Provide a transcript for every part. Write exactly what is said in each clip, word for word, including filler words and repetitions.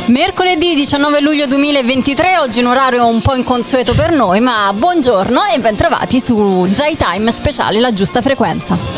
Mercoledì diciannove luglio duemilaventitré, oggi un orario un po' inconsueto per noi, ma buongiorno e bentrovati su Zai Time speciale La Giusta Frequenza.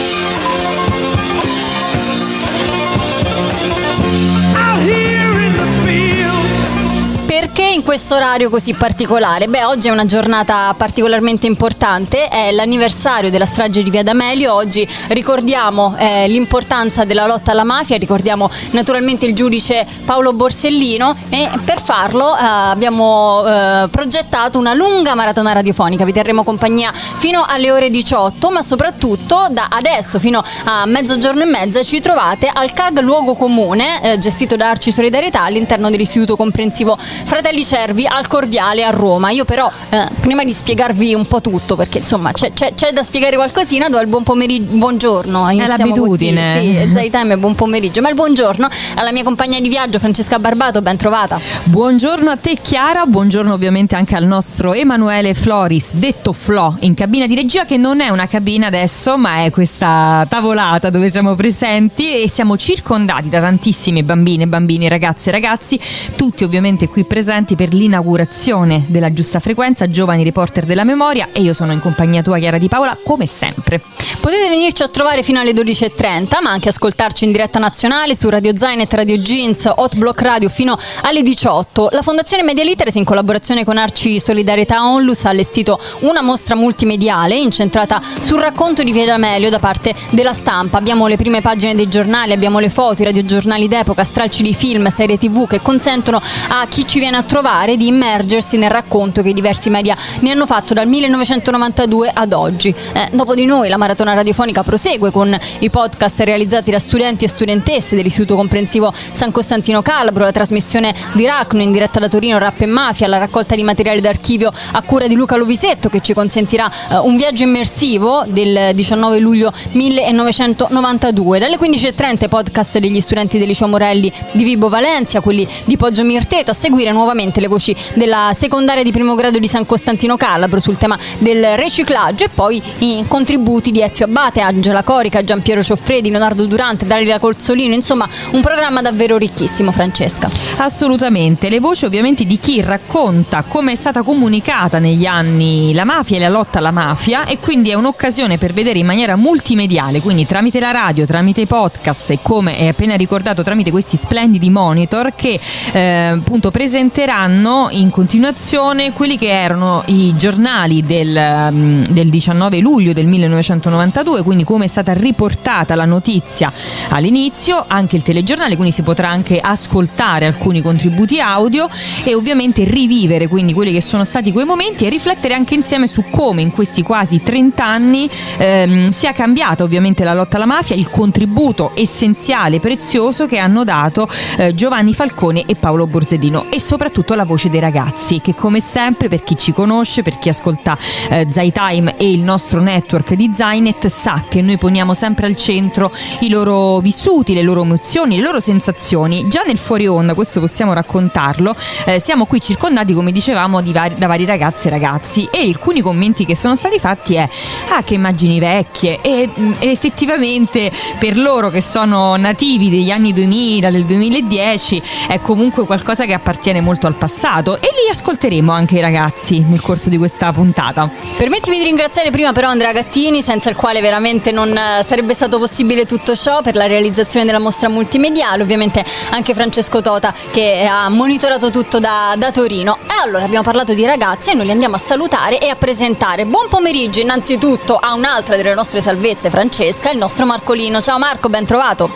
Perché in questo orario così particolare? Beh, oggi è una giornata particolarmente importante, è l'anniversario della strage di Via D'Amelio. Oggi ricordiamo eh, l'importanza della lotta alla mafia, ricordiamo naturalmente il giudice Paolo Borsellino e per farlo eh, abbiamo eh, progettato una lunga maratona radiofonica. Vi terremo compagnia fino alle ore diciotto, ma soprattutto da adesso fino a mezzogiorno e mezza ci trovate al C A G Luogo Comune, eh, gestito da Arci Solidarietà all'interno dell'Istituto Comprensivo Fratelli Cervi al Corviale a Roma. Io però eh, prima di spiegarvi un po' tutto, perché insomma c'è, c'è, c'è da spiegare qualcosina, do il buon pomeriggio, buongiorno, iniziamo è l'abitudine così, sì, Zai Time, buon pomeriggio, ma il buongiorno alla mia compagna di viaggio Francesca Barbato, ben trovata. Buongiorno a te Chiara, buongiorno ovviamente anche al nostro Emanuele Floris, detto Flo, in cabina di regia, che non è una cabina adesso ma è questa tavolata dove siamo presenti e siamo circondati da tantissime bambine, bambini, ragazze e ragazzi, tutti ovviamente qui presenti per l'inaugurazione della Giusta Frequenza, giovani reporter della memoria, e io sono in compagnia tua Chiara Di Paola come sempre. Potete venirci a trovare fino alle dodici e trenta, ma anche ascoltarci in diretta nazionale su Radio Zainet, Radio Jeans, Hot Block Radio fino alle diciotto. La Fondazione Media Literacy, in collaborazione con Arci Solidarietà Onlus, ha allestito una mostra multimediale incentrata sul racconto di Via D'Amelio da parte della stampa. Abbiamo le prime pagine dei giornali, abbiamo le foto, i radiogiornali d'epoca, stralci di film, serie tv che consentono a chi ci viene a trovare di immergersi nel racconto che i diversi media ne hanno fatto dal millenovecentonovantadue ad oggi. Eh, dopo di noi la maratona radiofonica prosegue con i podcast realizzati da studenti e studentesse dell'Istituto Comprensivo San Costantino Calabro, la trasmissione di Racno in diretta da Torino, Rap e Mafia, la raccolta di materiale d'archivio a cura di Luca Lovisetto che ci consentirà eh, un viaggio immersivo del diciannove luglio millenovecentonovantadue. Dalle quindici e trenta i podcast degli studenti del Liceo Morelli di Vibo Valencia, quelli di Poggio Mirteto, a seguire nuovamente le voci della secondaria di primo grado di San Costantino Calabro sul tema del riciclaggio e poi i contributi di Ezio Abbate, Angela Corica, Giampiero Cioffredi, Leonardo Durante, Dalila Colzolino, insomma un programma davvero ricchissimo. Francesca. Assolutamente, le voci ovviamente di chi racconta come è stata comunicata negli anni la mafia e la lotta alla mafia, e quindi è un'occasione per vedere in maniera multimediale, quindi tramite la radio, tramite i podcast e come è appena ricordato tramite questi splendidi monitor che eh, appunto presenteranno in continuazione quelli che erano i giornali del, del diciannove luglio del millenovecentonovantadue, quindi come è stata riportata la notizia all'inizio, anche il telegiornale, quindi si potrà anche ascoltare alcuni contributi audio e ovviamente rivivere quindi quelli che sono stati quei momenti e riflettere anche insieme su come in questi quasi trenta anni ehm, sia cambiata ovviamente la lotta alla mafia, il contributo essenziale, prezioso che hanno dato eh, Giovanni Falcone e Paolo Borsellino, e soprattutto la voce dei ragazzi che come sempre, per chi ci conosce, per chi ascolta eh, Zai Time e il nostro network di Zainet, sa che noi poniamo sempre al centro i loro vissuti, le loro emozioni, le loro sensazioni. Già nel fuori onda, questo possiamo raccontarlo, eh, siamo qui circondati, come dicevamo, di vari, da vari ragazzi e ragazzi, e alcuni commenti che sono stati fatti è ah che immagini vecchie, e, e effettivamente per loro che sono nativi degli anni duemila, del duemiladieci, è comunque qualcosa che appartiene molto al passato, e li ascolteremo anche i ragazzi nel corso di questa puntata. Permettimi di ringraziare prima però Andrea Gattini, senza il quale veramente non sarebbe stato possibile tutto ciò, per la realizzazione della mostra multimediale, ovviamente anche Francesco Tota che ha monitorato tutto da, da Torino. E allora abbiamo parlato di ragazzi e noi li andiamo a salutare e a presentare. Buon pomeriggio innanzitutto a un'altra delle nostre salvezze, Francesca, il nostro Marcolino. Ciao Marco, ben trovato.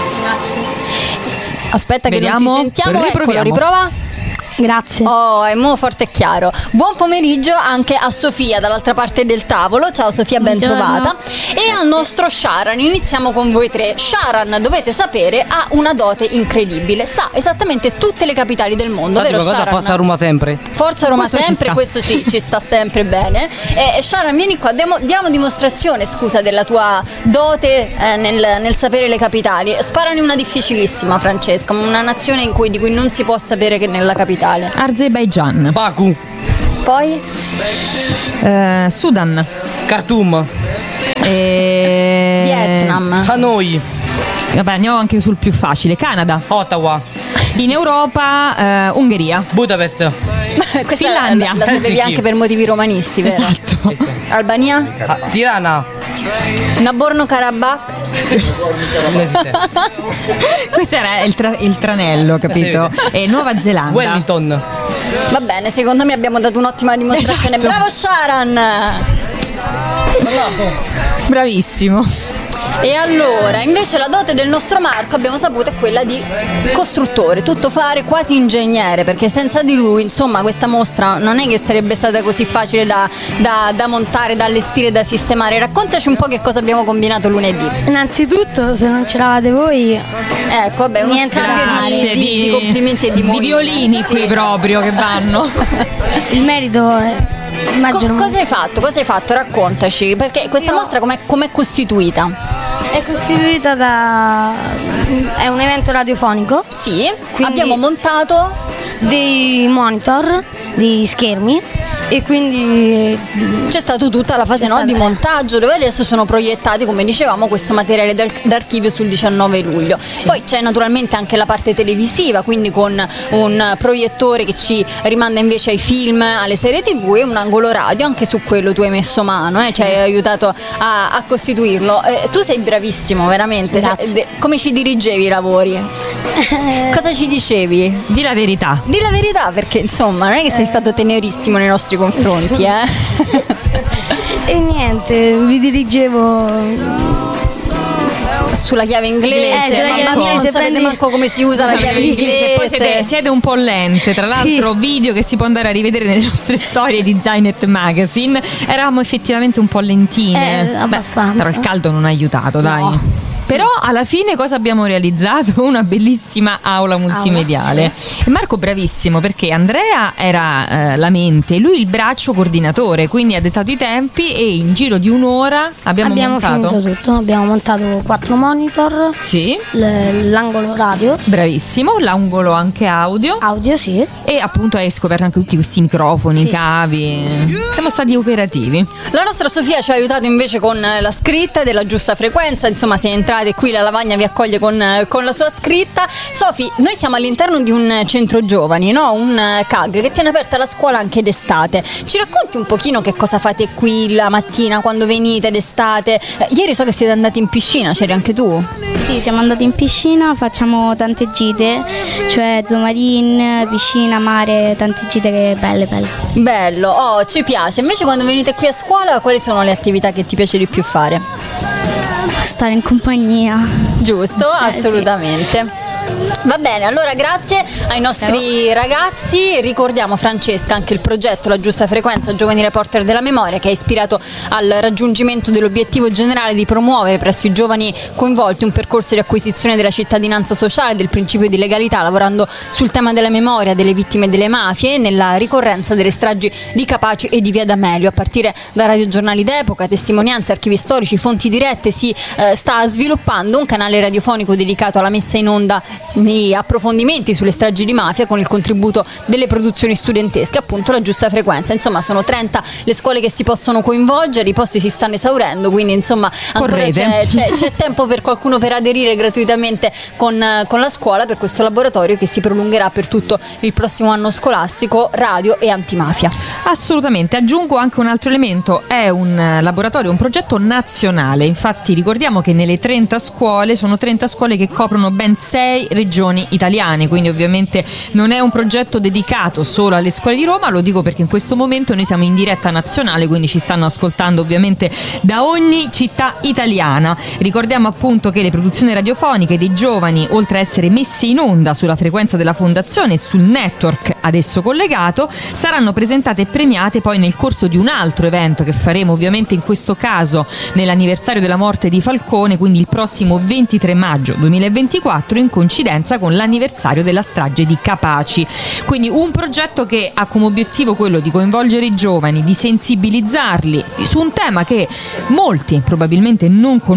Grazie. Aspetta che Vediamo, non ti sentiamo, eccolo, riprova. Grazie. Oh, è mo forte e chiaro. Buon pomeriggio anche a Sofia dall'altra parte del tavolo. Ciao Sofia, ben Buongiorno. trovata. E al nostro Sharan. Iniziamo con voi tre. Sharan, dovete sapere, ha una dote incredibile. Sa esattamente tutte le capitali del mondo, vero Sharan? Forza Roma sempre. Forza Roma Questo sempre, questo sì, ci sta sempre bene. E Sharan, vieni qua, diamo, diamo dimostrazione, scusa, della tua dote eh, nel, nel sapere le capitali. Sparane una difficilissima, Francesca, una nazione in cui, di cui non si può sapere che nella capitale. Azerbaijan. Baku. Poi? Eh, Sudan. Khartoum. E... Vietnam. Hanoi. Vabbè, andiamo anche sul più facile. Canada. Ottawa. In Europa, eh, Ungheria. Budapest. Questa Finlandia. la, la sapevi Sì. anche per motivi romanisti, vero? Esatto. Albania? Ah, Tirana. Nagorno-Karabakh? Non esiste. Questo era il, tra- il tranello, capito? E Nuova Zelanda. Wellington. Va bene, secondo me abbiamo dato un'ottima dimostrazione. Esatto. Bravo Sharon! Bravissimo. E allora, invece la dote del nostro Marco abbiamo saputo è quella di costruttore, tuttofare, quasi ingegnere, perché senza di lui, insomma, questa mostra non è che sarebbe stata così facile da, da, da montare, da allestire, da sistemare. Raccontaci un po' che cosa abbiamo combinato lunedì. Innanzitutto, se non ce l'avate voi, Ecco, vabbè, uno Niente scambio di, Grazie, di, di complimenti e di, di moine. violini Sì. qui proprio che vanno. il merito è, Co- immagino, cosa hai fatto? Cosa hai fatto? Raccontaci, perché questa Io- mostra com'è, com'è costituita? è costituita da è un evento radiofonico, Sì, Quindi- abbiamo montato dei monitor, di schermi, e quindi c'è stata tutta la fase C'è no, stata- di montaggio dove adesso sono proiettati, come dicevamo, questo materiale d'ar- d'archivio sul diciannove luglio. Poi c'è naturalmente anche la parte televisiva, quindi con un proiettore che ci rimanda invece ai film, alle serie tv, e un angolo radio. Anche su quello tu hai messo mano, eh, ci hai aiutato a, a costituirlo. Eh, tu sei bravissimo, veramente. Grazie. Cioè, de- come ci dirigevi i lavori? Cosa ci dicevi? Di la verità. Di la verità, perché insomma non è che sei stato tenerissimo nei nostri confronti, eh? e niente, vi dirigevo Sulla chiave inglese, Eh, sulla mamma chiave mia, non inglese, sapete prendi- manco come si usa la chiave inglese. E poi siete, siete un po' lente, tra l'altro video che si può andare a rivedere nelle nostre storie di Zainet Magazine. Eravamo effettivamente un po' lentine. Eh, abbastanza. Però il caldo non ha aiutato, dai. No. Però alla fine cosa abbiamo realizzato? Una bellissima aula multimediale. E Marco bravissimo, perché Andrea era eh, la mente, lui il braccio coordinatore, quindi ha dettato i tempi e in giro di un'ora abbiamo, abbiamo montato. finito tutto, abbiamo montato quattro monitor, Sì, l- l'angolo radio, bravissimo, l'angolo anche audio. audio sì, E appunto hai scoperto anche tutti questi microfoni, Sì. cavi. Siamo stati operativi. La nostra Sofia ci ha aiutato invece con la scritta della giusta frequenza, insomma se entrate qui la lavagna vi accoglie con, con la sua scritta. Sofi, noi siamo all'interno di un centro giovani, no? Un C A G che tiene aperta la scuola anche d'estate. Ci racconti un pochino che cosa fate qui la mattina quando venite d'estate? Eh, ieri so che siete andati in piscina, c'eri anche tu? Sì, siamo andati in piscina, facciamo tante gite, cioè zoomarine, piscina, mare, tante gite che belle, belle. Bello, oh, ci piace. Invece quando venite qui a scuola quali sono le attività che ti piace di più fare? Stare in compagnia. Giusto, Eh, assolutamente. Va bene, allora grazie ai nostri ragazzi. Ricordiamo, Francesca, anche il progetto La Giusta Frequenza Giovani Reporter della Memoria, che è ispirato al raggiungimento dell'obiettivo generale di promuovere presso i giovani coinvolti un percorso di acquisizione della cittadinanza sociale, del principio di legalità, lavorando sul tema della memoria delle vittime delle mafie e nella ricorrenza delle stragi di Capaci e di Via D'Amelio. A partire da radiogiornali d'epoca, testimonianze, archivi storici, fonti dirette, si eh, sta sviluppando un canale radiofonico dedicato alla messa in onda nei approfondimenti sulle stragi di mafia, con il contributo delle produzioni studentesche, appunto La Giusta Frequenza. Insomma, sono trenta le scuole che si possono coinvolgere, i posti si stanno esaurendo, quindi insomma ancora Correte. c'è, c'è, c'è tempo per qualcuno per aderire gratuitamente con, con la scuola per questo laboratorio che si prolungherà per tutto il prossimo anno scolastico, radio e antimafia. Assolutamente, aggiungo anche un altro elemento, è un eh, laboratorio, un progetto nazionale. Infatti ricordiamo che nelle trenta scuole sono trenta scuole che coprono ben sei regioni italiane, quindi ovviamente non è un progetto dedicato solo alle scuole di Roma. Lo dico perché in questo momento noi siamo in diretta nazionale, quindi ci stanno ascoltando ovviamente da ogni città italiana. Ricordiamo appunto che le produzioni radiofoniche dei giovani, oltre a essere messe in onda sulla frequenza della fondazione e sul network ad esso collegato, saranno presentate e premiate poi nel corso di un altro evento che faremo ovviamente in questo caso nell'anniversario della morte di Falcone, quindi il prossimo ventitré maggio duemilaventiquattro, in coincidenza con l'anniversario della strage di Capaci. Quindi un progetto che ha come obiettivo quello di coinvolgere i giovani, di sensibilizzarli su un tema che molti probabilmente non conoscono,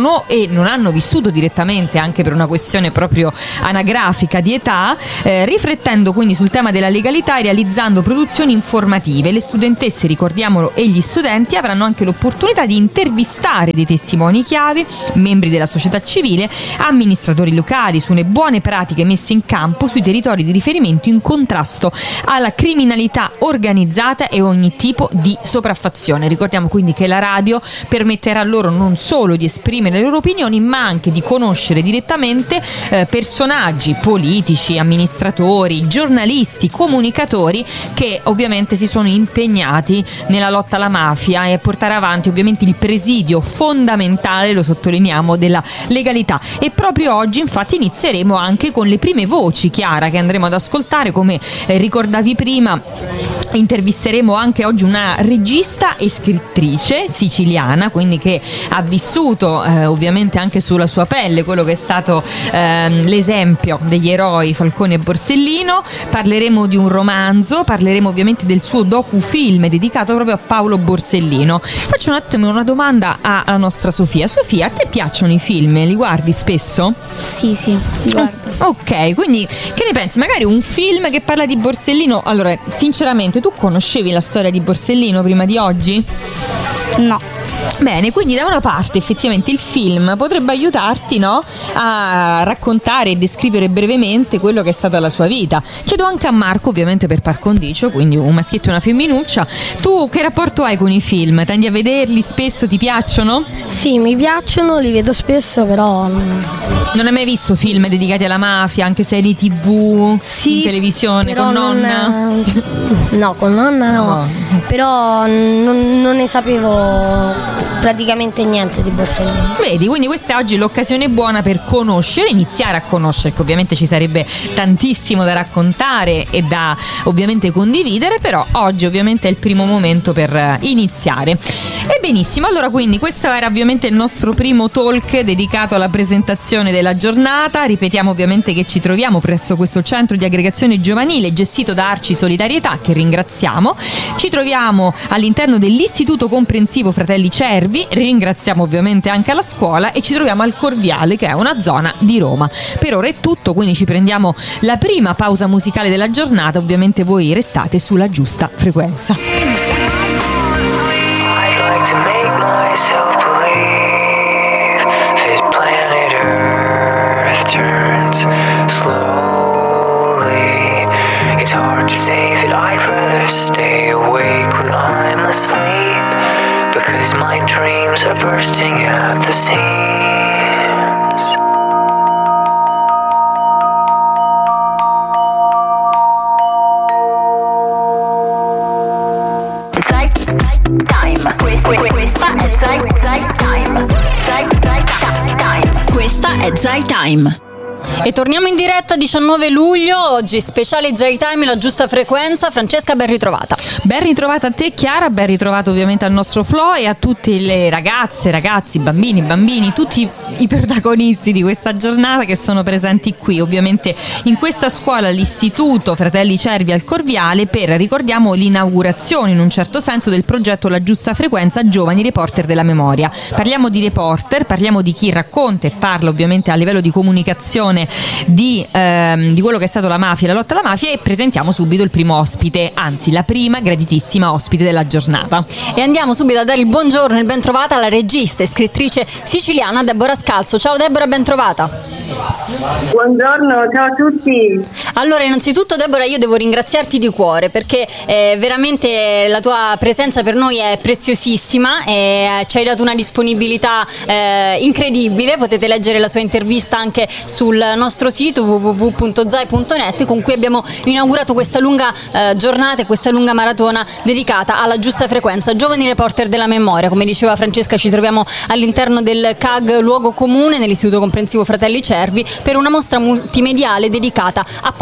conoscono e non hanno vissuto direttamente, anche per una questione proprio anagrafica di età, eh, riflettendo quindi sul tema della legalità e realizzando produzioni informative. Le studentesse, ricordiamolo, e gli studenti avranno anche l'opportunità di intervistare dei testimoni chiave, membri della società civile, amministratori locali, su le buone pratiche messe in campo sui territori di riferimento in contrasto alla criminalità organizzata e ogni tipo di sopraffazione. Ricordiamo quindi che la radio permetterà loro non solo di esprimere le loro opinioni, ma anche di conoscere direttamente eh, personaggi politici, amministratori, giornalisti, comunicatori che ovviamente si sono impegnati nella lotta alla mafia e portare avanti ovviamente il presidio fondamentale, lo sottolineiamo, della legalità. E proprio oggi infatti inizieremo anche con le prime voci, Chiara, che andremo ad ascoltare. Come eh, ricordavi prima, intervisteremo anche oggi una regista e scrittrice siciliana, quindi che ha vissuto eh, ovviamente anche sulla sua pelle quello che è stato ehm, l'esempio degli eroi Falcone e Borsellino. Parleremo di un romanzo, parleremo ovviamente del suo docufilm dedicato proprio a Paolo Borsellino. Faccio un attimo una domanda alla nostra Sofia. Sofia, a te piacciono i film? Li guardi spesso? Sì, sì, guardo. Ok, quindi che ne pensi? Magari un film che parla di Borsellino. Allora, sinceramente, tu conoscevi la storia di Borsellino prima di oggi? No. Bene, quindi da una parte effettivamente il film potrebbe aiutarti, no, a raccontare e descrivere brevemente quello che è stata la sua vita. Chiedo anche a Marco, ovviamente per par condicio, quindi un maschietto e una femminuccia, tu che rapporto hai con i film? Tendi a vederli spesso? Ti piacciono? Sì, mi piacciono, li vedo spesso, però non hai mai visto film dedicati alla mafia, anche serie tv, sì, in televisione, però con non, nonna? No, con nonna no, No. Però non, non ne sapevo praticamente niente di Borsellino. Vedi, quindi questa è oggi l'occasione buona per conoscere, iniziare a conoscere, che ovviamente ci sarebbe tantissimo da raccontare e da ovviamente condividere, però oggi ovviamente è il primo momento per iniziare. E benissimo, allora quindi questo era ovviamente il nostro primo talk dedicato alla presentazione della giornata. Ripetiamo ovviamente che ci troviamo presso questo centro di aggregazione giovanile gestito da Arci Solidarietà, che ringraziamo. Ci troviamo all'interno dell'Istituto Comprensivo Fratelli Cervi, ringraziamo ovviamente anche la scuola, e ci troviamo al Corviale, che è una zona di Roma. Per ora è tutto, quindi ci prendiamo la prima pausa musicale della giornata. Ovviamente voi restate sulla giusta frequenza. To make myself believe this planet Earth turns slowly. It's hard to say that I'd rather stay awake when I'm asleep, because my dreams are bursting at the seams. Questa è Zai Time. E torniamo in diretta diciannove luglio, oggi speciale Zai Time, la giusta frequenza. Francesca, ben ritrovata. Ben ritrovata a te, Chiara, ben ritrovato ovviamente al nostro Flo e a tutte le ragazze, ragazzi, bambini, bambini, tutti i protagonisti di questa giornata che sono presenti qui, ovviamente in questa scuola, l'Istituto Fratelli Cervi al Corviale, per, ricordiamo, l'inaugurazione in un certo senso del progetto La Giusta Frequenza Giovani Reporter della Memoria. Parliamo di reporter, parliamo di chi racconta e parla ovviamente a livello di comunicazione di, ehm, di quello che è stato la mafia e la lotta alla mafia, e presentiamo subito il primo ospite, anzi la prima graditissima ospite della giornata. E andiamo subito a dare il buongiorno e il ben trovata alla regista e scrittrice siciliana Deborah Scalzo. Ciao Deborah, ben trovata. Buongiorno, ciao a tutti. Allora, innanzitutto Deborah, io devo ringraziarti di cuore, perché eh, veramente la tua presenza per noi è preziosissima e ci hai dato una disponibilità eh, incredibile. Potete leggere la sua intervista anche sul nostro sito w w w punto zai punto net, con cui abbiamo inaugurato questa lunga eh, giornata e questa lunga maratona dedicata alla giusta frequenza Giovani Reporter della Memoria. Come diceva Francesca, ci troviamo all'interno del C A G Luogo Comune, nell'Istituto Comprensivo Fratelli Cervi, per una mostra multimediale dedicata a Paolo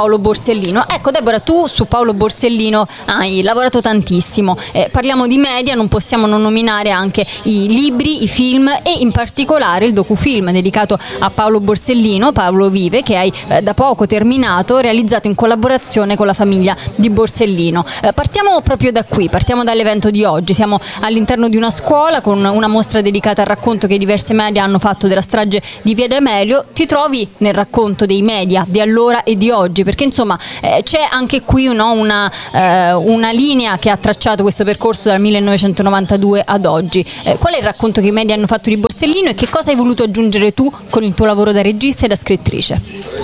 Paolo Borsellino. Ecco Deborah, tu su Paolo Borsellino hai lavorato tantissimo, eh, parliamo di media, non possiamo non nominare anche i libri, i film e in particolare il docufilm dedicato a Paolo Borsellino, Paolo Vive, che hai eh, da poco terminato, realizzato in collaborazione con la famiglia di Borsellino. Eh, partiamo proprio da qui, partiamo dall'evento di oggi. Siamo all'interno di una scuola con una mostra dedicata al racconto che diversi media hanno fatto della strage di Via D'Amelio. Ti trovi nel racconto dei media di allora e di oggi? Perché insomma eh, c'è anche qui no, una, eh, una linea che ha tracciato questo percorso dal millenovecentonovantadue ad oggi. Eh, qual è il racconto che i media hanno fatto di Borsellino e che cosa hai voluto aggiungere tu con il tuo lavoro da regista e da scrittrice?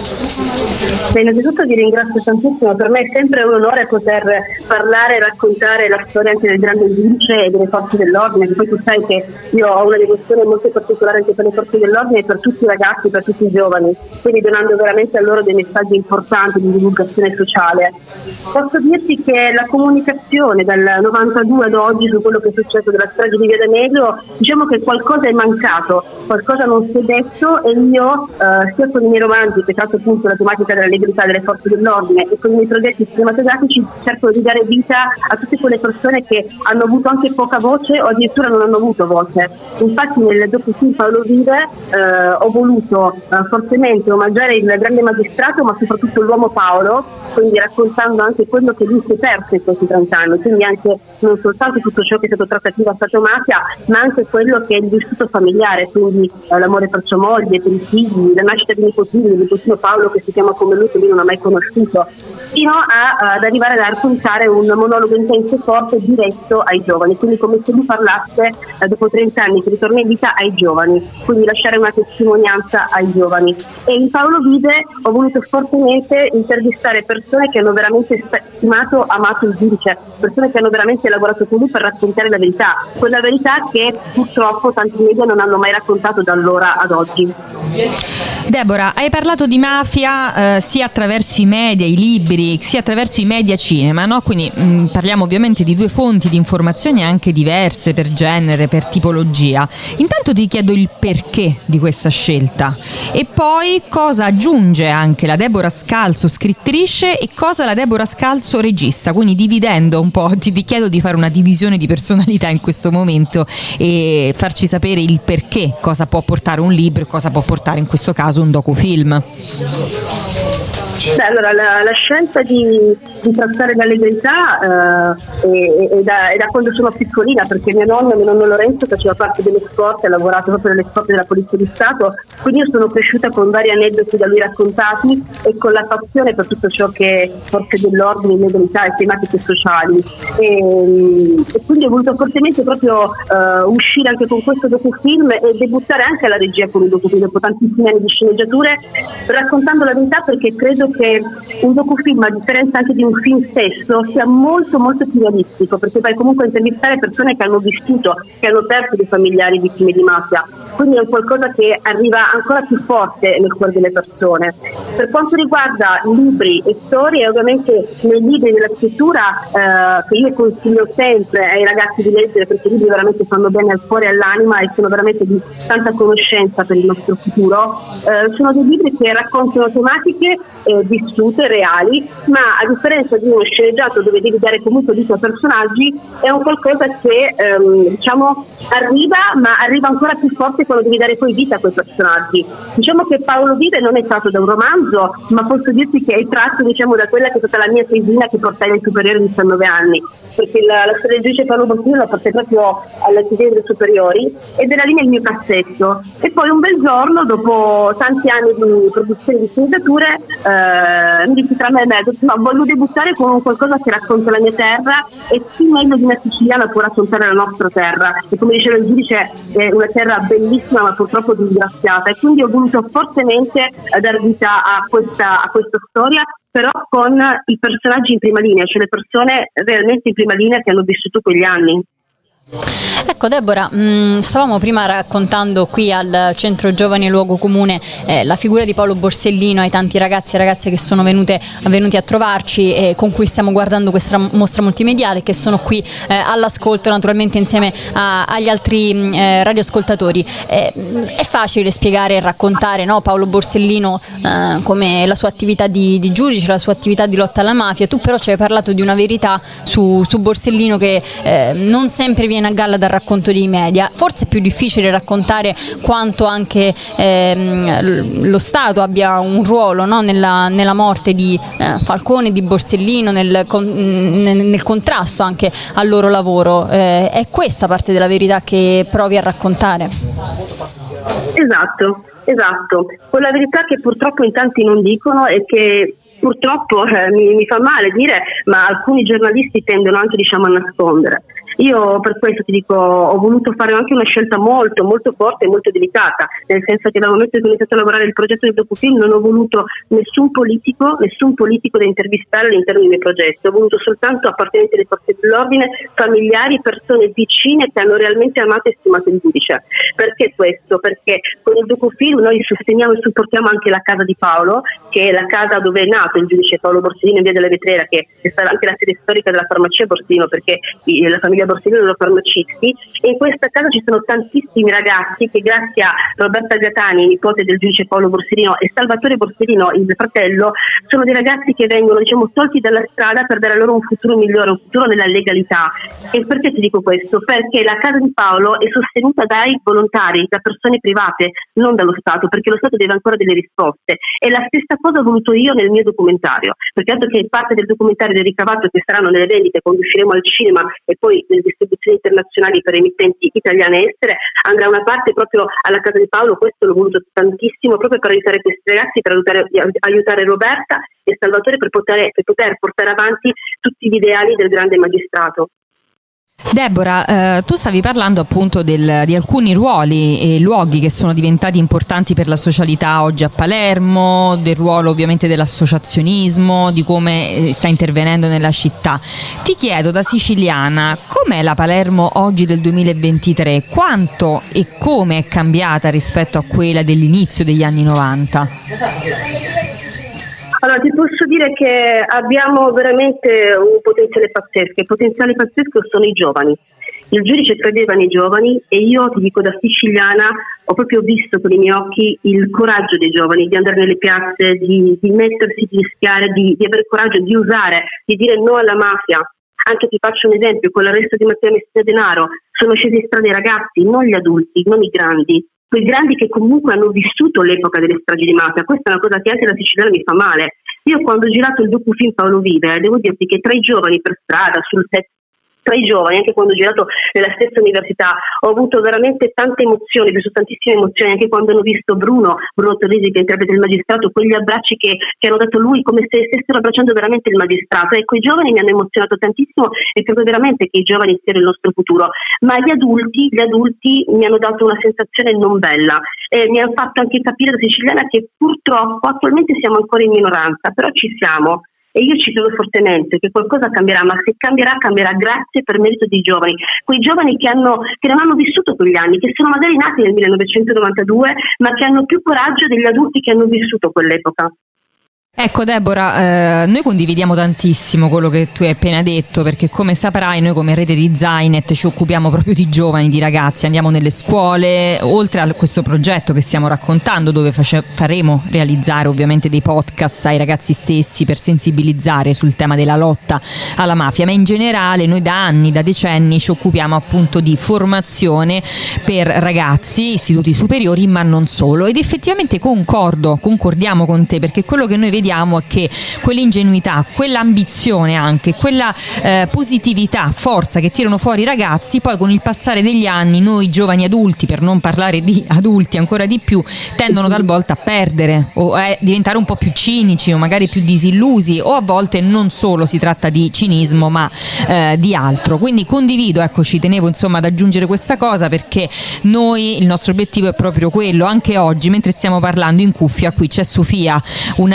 Beh, innanzitutto ti ringrazio tantissimo, per me è sempre un onore poter parlare e raccontare la storia anche del grande giudice e delle forze dell'ordine, che poi tu sai che io ho una devozione molto particolare anche per le forze dell'ordine e per tutti i ragazzi, per tutti i giovani, quindi donando veramente a loro dei messaggi importanti di divulgazione sociale. Posso dirti che la comunicazione dal novantadue ad oggi su quello che è successo della strage di Via D'Amelio, diciamo che qualcosa è mancato, qualcosa non si è detto, e io eh, sia con i miei romanzi, che tratta appunto la tematica della legalità delle forze dell'ordine, e con i miei progetti cinematografici cerco di dare vita a tutte quelle persone che hanno avuto anche poca voce o addirittura non hanno avuto voce. Infatti nel docufilm Paolo Vive eh, ho voluto eh, fortemente omaggiare il grande magistrato, ma soprattutto l'uomo Paolo, quindi raccontando anche quello che lui si è perso in questi trent'anni, quindi anche non soltanto tutto ciò che è stato trattativa Stato-mafia, ma anche quello che è il vissuto familiare, quindi eh, l'amore per sua moglie, per i figli, la nascita di nipotini, del nipotino Paolo che si chiama come lui, che lui non ha mai conosciuto, fino a, ad arrivare a raccontare un monologo intenso e forte diretto ai giovani, quindi come se lui parlasse eh, dopo trenta anni che ritorna in vita ai giovani, quindi lasciare una testimonianza ai giovani. E in Paolo Vive ho voluto fortemente intervistare persone che hanno veramente stimato, amato il giudice, persone che hanno veramente lavorato con lui per raccontare la verità, quella verità che purtroppo tanti media non hanno mai raccontato da allora ad oggi. Deborah, hai parlato di mafia eh, sia attraverso i media, i libri, sia attraverso i media cinema, no? Quindi mh, parliamo ovviamente di due fonti di informazioni anche diverse per genere, per tipologia. Intanto ti chiedo il perché di questa scelta e poi cosa aggiunge anche la Deborah Scalzo scrittrice e cosa la Deborah Scalzo regista, quindi dividendo un po', ti, ti chiedo di fare una divisione di personalità in questo momento e farci sapere il perché, cosa può portare un libro e cosa può portare in questo caso un docufilm. Beh, allora la, la scelta di, di trattare la legalità eh, è, è, da, è da quando sono piccolina, perché mio nonno, mio nonno Lorenzo faceva parte delle scorte, ha lavorato proprio nelle scorte della Polizia di Stato, quindi io sono cresciuta con vari aneddoti da lui raccontati e con la passione per tutto ciò che è forze dell'ordine, legalità e tematiche sociali, e, e quindi ho voluto fortemente proprio uh, uscire anche con questo docufilm e debuttare anche alla regia con un docufilm dopo tantissimi anni di sceneggiature, raccontando la verità, perché credo che un docufilm, a differenza anche di un film stesso, sia molto molto più realistico, perché vai comunque a intervistare persone che hanno vissuto, che hanno perso dei familiari vittime di mafia, quindi è qualcosa che arriva ancora più forte nel cuore delle persone. Per quanto riguarda libri e storie, ovviamente nei libri della scrittura eh, che io consiglio sempre ai ragazzi di leggere, perché i libri veramente fanno bene al cuore e all'anima e sono veramente di tanta conoscenza per il nostro futuro, eh, sono dei libri che raccontano tematiche eh, vissute, reali, ma a differenza di uno sceneggiato dove devi dare comunque vita a personaggi, è un qualcosa che ehm, diciamo arriva, ma arriva ancora più forte quando devi dare poi vita a quei personaggi. Diciamo che Paolo Vive non è tratto da un romanzo, ma posso dirti che è tratto diciamo da quella che è stata la mia tesina che portai ai superiori a diciannove anni, perché la, la storia del giudice Paolo Borsellino la portai proprio alle delle superiori ed era lì nel mio cassetto, e poi un bel giorno, dopo tanti anni di produzione di sceneggiature, eh, mi dissi tra me e me, no, voglio debuttare con qualcosa che racconta la mia terra, e chi meglio di una siciliana può raccontare la nostra terra, e come diceva il giudice è una terra bellissima ma purtroppo disgraziata, e quindi ho voluto fortemente eh, dar vita a questa, a questa storia, però con i personaggi in prima linea, cioè le persone realmente in prima linea che hanno vissuto quegli anni. Ecco Deborah, mh, stavamo prima raccontando qui al Centro Giovani e Luogo Comune eh, la figura di Paolo Borsellino, ai tanti ragazzi e ragazze che sono venute, venuti a trovarci e con cui stiamo guardando questa mostra multimediale, che sono qui eh, all'ascolto naturalmente insieme a, agli altri eh, radioascoltatori. Eh, è facile spiegare e raccontare, no, Paolo Borsellino eh, come la sua attività di, di giudice, la sua attività di lotta alla mafia. Tu però ci hai parlato di una verità su, su Borsellino che eh, non sempre viene a galla dal racconto dei media. Forse è più difficile raccontare quanto anche ehm, lo Stato abbia un ruolo, no, nella, nella morte di eh, Falcone e di Borsellino, nel, con, nel, nel contrasto anche al loro lavoro. Eh, è questa parte della verità che provi a raccontare? Esatto, esatto. Quella verità che purtroppo in tanti non dicono e che purtroppo eh, mi, mi fa male dire, ma alcuni giornalisti tendono anche, diciamo, a nascondere. Io per questo ti dico, ho voluto fare anche una scelta molto molto forte e molto delicata, nel senso che dal momento che ho iniziato a lavorare il progetto del docufilm non ho voluto nessun politico, nessun politico da intervistare all'interno del mio progetto, ho voluto soltanto appartenenti alle forze dell'ordine, familiari, persone vicine che hanno realmente amato e stimato il giudice. Perché questo? Perché con il docufilm noi sosteniamo e supportiamo anche la casa di Paolo, che è la casa dove è nato il giudice Paolo Borsellino in via della Vetrera, che è stata anche la sede storica della farmacia Borsellino, perché la famiglia Borsellino erano farmacisti, e in questa casa ci sono tantissimi ragazzi che grazie a Roberta Gatani, nipote del giudice Paolo Borsellino, e Salvatore Borsellino, il fratello, sono dei ragazzi che vengono, diciamo, tolti dalla strada per dare loro un futuro migliore, un futuro nella legalità. E perché ti dico questo? Perché la casa di Paolo è sostenuta dai volontari, da persone private, non dallo Stato, perché lo Stato deve ancora delle risposte. E la stessa cosa ho voluto io nel mio documentario, perché dato che parte del documentario del ricavato che saranno nelle vendite quando usciremo al cinema e poi nelle distribuzioni internazionali per emittenti italiane e estere, andrà una parte proprio alla casa di Paolo. Questo l'ho voluto tantissimo proprio per aiutare questi ragazzi, per aiutare, aiutare Roberta e Salvatore per poter, per poter portare avanti tutti gli ideali del grande magistrato. Deborah, eh, tu stavi parlando appunto del, di alcuni ruoli e luoghi che sono diventati importanti per la socialità oggi a Palermo, del ruolo ovviamente dell'associazionismo, di come sta intervenendo nella città. Ti chiedo, da siciliana, com'è la Palermo oggi del duemilaventitré? Quanto e come è cambiata rispetto a quella dell'inizio degli anni novanta? Allora, ti posso dire che abbiamo veramente un potenziale pazzesco. Il potenziale pazzesco sono i giovani. Il giudice credeva nei giovani e io, ti dico, da siciliana ho proprio visto con i miei occhi il coraggio dei giovani di andare nelle piazze, di, di mettersi, di rischiare, di, di avere coraggio, di usare, di dire no alla mafia. Anche ti faccio un esempio, con l'arresto di Matteo Messina Denaro sono scesi in strada i ragazzi, non gli adulti, non i grandi. Quei grandi che comunque hanno vissuto l'epoca delle stragi di mafia. Questa è una cosa che anche da siciliana mi fa male. Io quando ho girato il docufilm Paolo Vive, devo dirti che tra i giovani per strada, sul set, tra i giovani, anche quando ho girato nella stessa università, ho avuto veramente tante emozioni, ho vissuto tantissime emozioni, anche quando hanno visto Bruno, Bruno Torrisi che interpreta il magistrato, quegli abbracci che, che hanno dato lui come se stessero abbracciando veramente il magistrato. Ecco, i giovani mi hanno emozionato tantissimo e credo veramente che i giovani siano il nostro futuro, ma gli adulti, gli adulti mi hanno dato una sensazione non bella e mi hanno fatto anche capire da siciliana che purtroppo attualmente siamo ancora in minoranza, però ci siamo. E io ci credo fortemente che qualcosa cambierà, ma se cambierà, cambierà grazie per merito dei giovani, quei giovani che, hanno, che non hanno vissuto quegli anni, che sono magari nati nel millenovecentonovantadue, ma che hanno più coraggio degli adulti che hanno vissuto quell'epoca. Ecco Deborah, eh, noi condividiamo tantissimo quello che tu hai appena detto, perché come saprai noi come rete di Zainet ci occupiamo proprio di giovani, di ragazzi, andiamo nelle scuole, oltre a questo progetto che stiamo raccontando dove face- faremo realizzare ovviamente dei podcast ai ragazzi stessi per sensibilizzare sul tema della lotta alla mafia, ma in generale noi da anni, da decenni ci occupiamo appunto di formazione per ragazzi, istituti superiori, ma non solo, ed effettivamente concordo, concordiamo con te, perché quello che noi vediamo è che quell'ingenuità, quell'ambizione anche, quella eh, positività, forza che tirano fuori i ragazzi, poi con il passare degli anni noi giovani adulti, per non parlare di adulti ancora di più, tendono talvolta a perdere o a diventare un po' più cinici o magari più disillusi, o a volte non solo si tratta di cinismo ma eh, di altro. Quindi condivido, ecco, ci tenevo insomma ad aggiungere questa cosa, perché noi, il nostro obiettivo è proprio quello. Anche oggi mentre stiamo parlando in cuffia qui c'è Sofia, una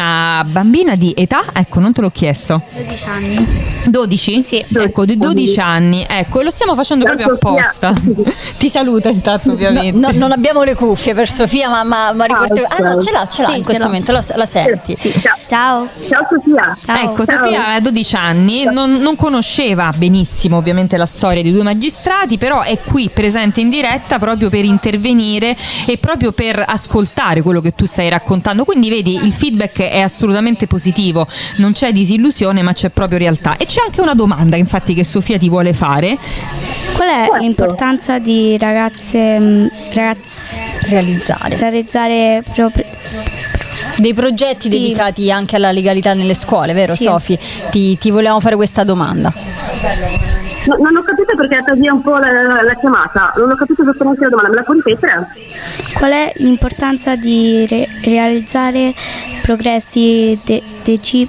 bambina di età, ecco, non te l'ho chiesto. dodici anni. dodici? Sì. Ecco, di dodici anni, ecco, e lo stiamo facendo proprio apposta. Ti saluta intanto, ovviamente. No, no, non abbiamo le cuffie per Sofia, ma, ma, ma ricordiamo. Ah, no, ce l'ha, ce l'ha Sì, in questo ce l'ho. momento, la, la senti. Sì. Ciao. Ciao. Ciao Sofia. Ciao. Ecco, Ciao. Sofia ha dodici anni, non, non conosceva benissimo ovviamente la storia di due magistrati, però è qui presente in diretta proprio per intervenire e proprio per ascoltare quello che tu stai raccontando. Quindi vedi, il feedback è assolutamente positivo, non c'è disillusione ma c'è proprio realtà. E c'è anche una domanda infatti che Sofia ti vuole fare. Qual è Certo. l'importanza di ragazze, mh, ragazze Realizzare realizzare proprio dei progetti Sì. dedicati anche alla legalità nelle scuole, vero Sì. Sofi? Ti, ti volevamo fare questa domanda. No, non ho capito perché è andata via un po' la, la, la chiamata, non ho capito esattamente la domanda, me la puoi ripetere? qual è l'importanza di re- realizzare progressi de- deci-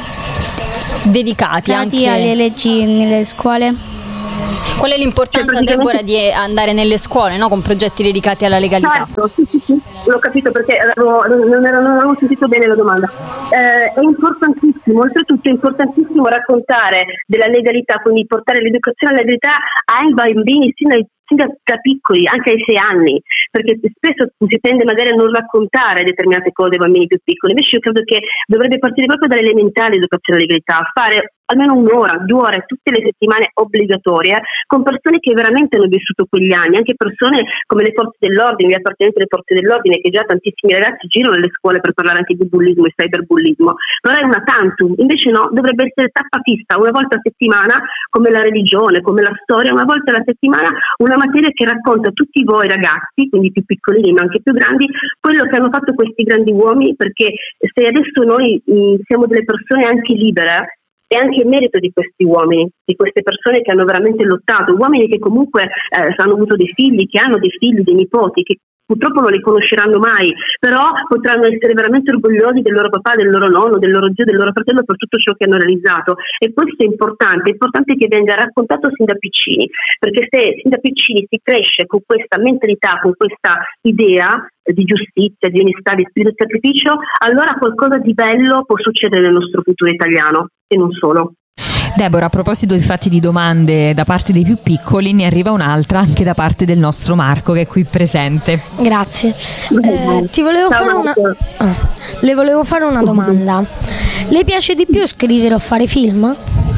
Dedicati dedicati alle anche. leggi nelle scuole? Qual è l'importanza, Cioè, praticamente- Deborah, di andare nelle scuole, no? Con progetti dedicati alla legalità? Certo, sì, sì, sì, l'ho capito perché avevo, non, ero, non avevo sentito bene la domanda. Eh, è importantissimo, oltretutto è importantissimo raccontare della legalità, quindi portare l'educazione alla legalità ai bambini sin dai sin da, da piccoli, anche ai sei anni, perché spesso si tende magari a non raccontare determinate cose ai bambini più piccoli. Invece io credo che dovrebbe partire proprio dall'elementare l'educazione alla legalità, fare almeno un'ora, due ore tutte le settimane obbligatorie con persone che veramente hanno vissuto quegli anni, anche persone come le forze dell'ordine, gli appartenenti alle forze dell'ordine, che già tantissimi ragazzi girano nelle scuole per parlare anche di bullismo e cyberbullismo, però è una tantum. Invece no, dovrebbe essere tappa fissa una volta a settimana, come la religione, come la storia, una volta alla settimana una materia che racconta a tutti voi ragazzi, quindi più piccolini ma anche più grandi, quello che hanno fatto questi grandi uomini, perché se adesso noi mh, siamo delle persone anche libere, è anche il merito di questi uomini, di queste persone che hanno veramente lottato, uomini che comunque eh, hanno avuto dei figli, che hanno dei figli, dei nipoti, che purtroppo non li conosceranno mai, però potranno essere veramente orgogliosi del loro papà, del loro nonno, del loro zio, del loro fratello per tutto ciò che hanno realizzato. E questo è importante, è importante che venga raccontato sin da piccini, perché se sin da piccini si cresce con questa mentalità, con questa idea di giustizia, di onestà, di spirito di sacrificio, allora qualcosa di bello può succedere nel nostro futuro italiano e non solo. Deborah, a proposito infatti di domande da parte dei più piccoli, ne arriva un'altra anche da parte del nostro Marco che è qui presente. Grazie. Eh, ti volevo Ciao, fare una... Marco. ah, le volevo fare una domanda. Le piace di più scrivere o fare film?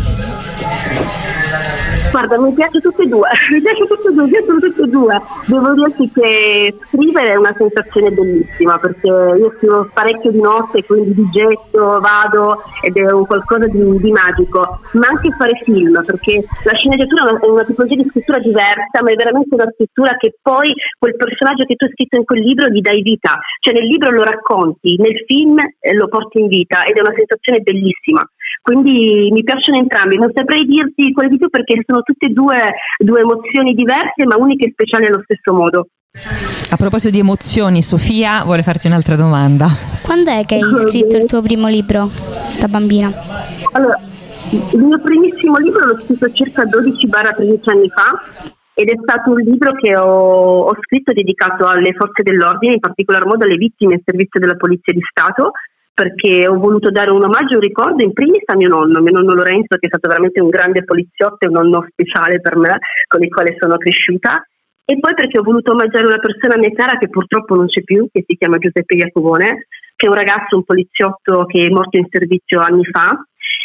Guarda, mi piace tutte e due, mi piace tutte e due, mi piacciono tutte e due. Devo dirti che scrivere è una sensazione bellissima, perché io scrivo parecchio di notte, quindi di getto, vado ed è un qualcosa di, di magico, ma anche fare film, perché la sceneggiatura è una, è una tipologia di scrittura diversa, ma è veramente una scrittura che poi quel personaggio che tu hai scritto in quel libro gli dai vita, cioè nel libro lo racconti, nel film eh, lo porti in vita ed è una sensazione bellissima. Quindi mi piacciono entrambi, non saprei dirti quale di più perché sono tutte e due, due emozioni diverse ma uniche e speciali allo stesso modo. A proposito di emozioni, Sofia vuole farti un'altra domanda. Quando è che hai scritto il tuo primo libro da bambina? Allora, il mio primissimo libro l'ho scritto circa dodici tredici anni fa ed è stato un libro che ho, ho scritto dedicato alle forze dell'ordine, in particolar modo alle vittime in servizio della Polizia di Stato, perché ho voluto dare un omaggio e un ricordo in primis a mio nonno, mio nonno Lorenzo, che è stato veramente un grande poliziotto e un nonno speciale per me, con il quale sono cresciuta, e poi perché ho voluto omaggiare una persona a mia cara che purtroppo non c'è più, che si chiama Giuseppe Iacovone, che è un ragazzo, un poliziotto che è morto in servizio anni fa,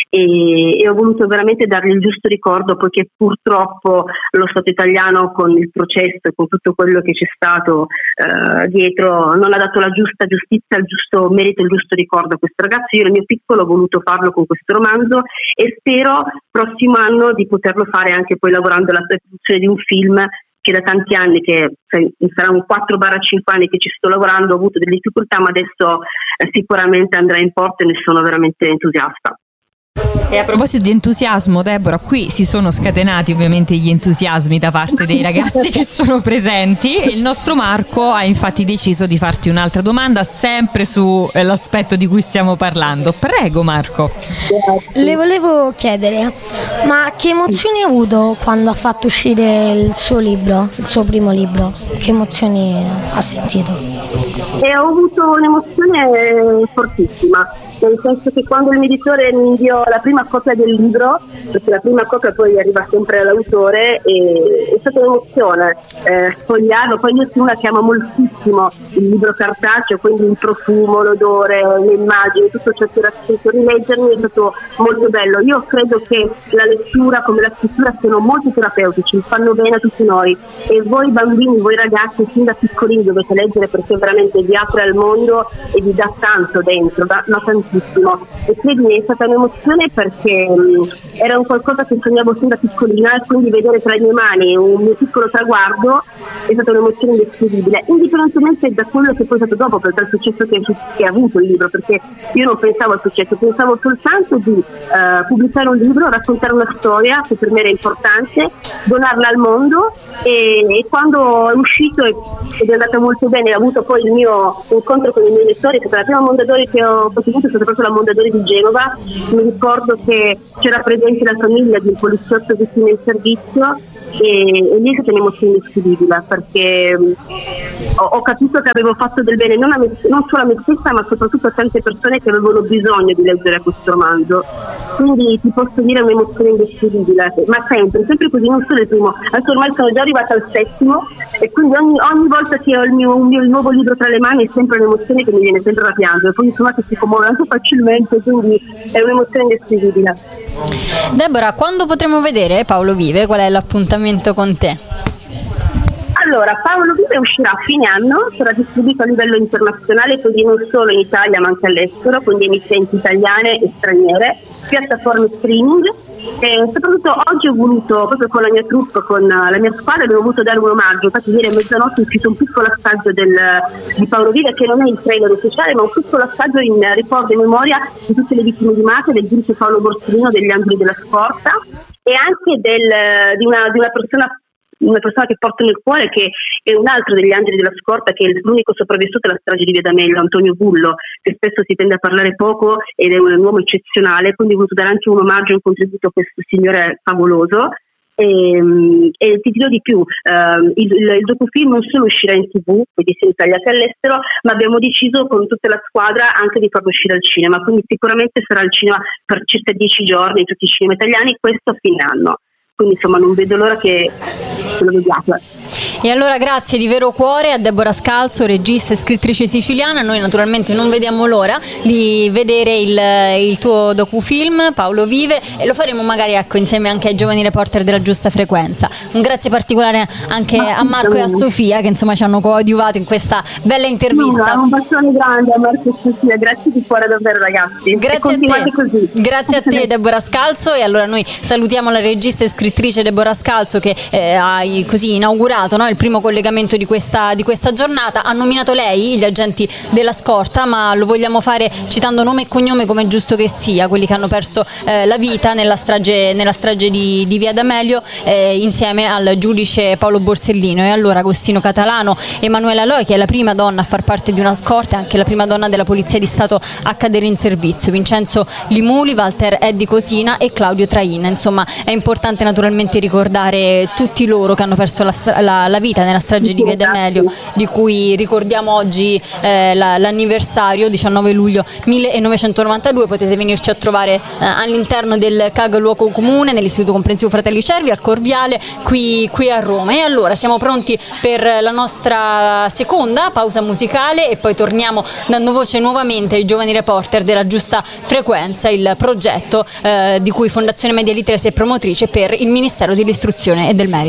e, e ho voluto veramente dargli il giusto ricordo, poiché purtroppo lo Stato italiano con il processo e con tutto quello che c'è stato eh, dietro non ha dato la giusta giustizia, il giusto merito, il giusto ricordo a questo ragazzo. Io nel mio piccolo ho voluto farlo con questo romanzo e spero prossimo anno di poterlo fare anche poi lavorando alla produzione di un film che da tanti anni, che sarà un quattro cinque anni che ci sto lavorando, ho avuto delle difficoltà, ma adesso eh, sicuramente andrà in porto e ne sono veramente entusiasta. E a proposito di entusiasmo, Deborah, qui si sono scatenati ovviamente gli entusiasmi da parte dei ragazzi che sono presenti e il nostro Marco ha infatti deciso di farti un'altra domanda sempre sull'aspetto di cui stiamo parlando. Prego Marco. Le volevo chiedere, ma che emozioni ha avuto quando ha fatto uscire il suo libro, il suo primo libro? Che emozioni ha sentito? E ho avuto un'emozione fortissima, nel senso che quando il mio editore mi inviò la prima copia del libro, perché la prima copia poi arriva sempre all'autore, e è stata un'emozione eh, sfogliarlo. Poi io sono una che ama moltissimo il libro cartaceo, quindi il profumo, l'odore, le immagini, tutto ciò che era scritto, rileggermi è stato molto bello. Io credo che la lettura come la scrittura siano molto terapeutici, fanno bene a tutti noi, e voi bambini, voi ragazzi fin da piccolini dovete leggere, perché veramente vi apre al mondo e vi dà tanto dentro, da, ma tantissimo. E credimi, è stata un'emozione perché mh, era un qualcosa che sognavo sin da piccolina, e quindi vedere tra le mie mani un mio piccolo traguardo è stata un'emozione indescrivibile, indipendentemente da quello che poi è stato dopo, per il successo che, che ha avuto il libro, perché io non pensavo al successo, pensavo soltanto di uh, pubblicare un libro, raccontare una storia che per me era importante, donarla al mondo, e, e quando è uscito ed è andata molto bene, ho avuto poi il mio incontro con i miei lettori, è stata la prima Mondadori che ho potuto, è stata proprio la Mondadori di Genova. Mi ricordo che c'era presente la famiglia di un poliziotto vittime in servizio, e, e lì è stata un'emozione indescrivibile, perché um, ho, ho capito che avevo fatto del bene non, a me, non solo a me stessa, ma soprattutto a tante persone che avevano bisogno di leggere questo romanzo. Quindi ti posso dire un'emozione indescrivibile, ma sempre, sempre così, non solo il primo. Adesso ormai sono già arrivata al settimo, e quindi ogni, ogni volta che ho il mio, un mio il nuovo libro tra le mani è sempre un'emozione che mi viene sempre da piangere. Poi insomma che si commuove anche facilmente, quindi è un'emozione indescrivibile. Deborah, quando potremo vedere Paolo Vive? Qual è l'appuntamento con te? Allora, Paolo Vive uscirà a fine anno, sarà distribuito a livello internazionale, quindi non solo in Italia ma anche all'estero, quindi emittenti italiane e straniere, piattaforme streaming. E soprattutto oggi ho voluto, proprio con la mia troupe, con la mia squadra, abbiamo voluto dare un omaggio. Infatti ieri a mezzanotte è uscito un piccolo assaggio del, di Paolo Vive, che non è il trailer ufficiale, ma un piccolo assaggio in ricordo e memoria di tutte le vittime di mafia, del giudice Paolo Borsellino, degli Angeli della Scorta, e anche del, di, una, di una persona una persona che porto nel cuore, che è un altro degli Angeli della Scorta, che è l'unico sopravvissuto alla strage di Via D'Amelio, Antonio Bullo, che spesso si tende a parlare poco ed è un uomo eccezionale, quindi ho voluto dare anche un omaggio e un contributo a questo signore favoloso. E, e ti dirò di più, uh, il, il, il docufilm non solo uscirà in tv, quindi sia in Italia che all'estero, ma abbiamo deciso con tutta la squadra anche di farlo uscire al cinema, quindi sicuramente sarà al cinema per circa dieci giorni in tutti i cinema italiani, questo a fine anno. Quindi insomma non vedo l'ora che lo vediate. E allora grazie di vero cuore a Deborah Scalzo, regista e scrittrice siciliana. Noi naturalmente non vediamo l'ora di vedere il, il tuo docufilm Paolo Vive, e lo faremo magari ecco insieme anche ai giovani reporter della Giusta Frequenza. Un grazie particolare anche a Marco e a Sofia, che insomma ci hanno coadiuvato in questa bella intervista. No, un bacione grande a Marco e Sofia, grazie di cuore davvero ragazzi. Grazie a te, così. Grazie a te Deborah Scalzo. E allora noi salutiamo la regista e scrittrice Deborah Scalzo, che eh, ha così inaugurato, no, il primo collegamento di questa, di questa giornata. Ha nominato lei gli agenti della Scorta, ma lo vogliamo fare citando nome e cognome, come è giusto che sia, quelli che hanno perso eh, la vita nella strage, nella strage di, di Via D'Amelio, eh, insieme al giudice Paolo Borsellino. E allora Agostino Catalano, Emanuela Loi, che è la prima donna a far parte di una scorta, e anche la prima donna della Polizia di Stato a cadere in servizio, Vincenzo Limuli, Walter Eddi Cosina e Claudio Traina. Insomma, è importante naturalmente ricordare tutti loro che hanno perso la, la, la vita nella strage di Via D'Amelio, di cui ricordiamo oggi eh, la, l'anniversario, diciannove luglio millenovecentonovantadue. Potete venirci a trovare eh, all'interno del C A G Luogo Comune, nell'Istituto Comprensivo Fratelli Cervi, al Corviale, qui, qui a Roma. E allora siamo pronti per la nostra seconda pausa musicale, e poi torniamo dando voce nuovamente ai giovani reporter della Giusta Frequenza, il progetto eh, di cui Fondazione Media Literacy è promotrice per il Ministero dell'Istruzione e del Merito.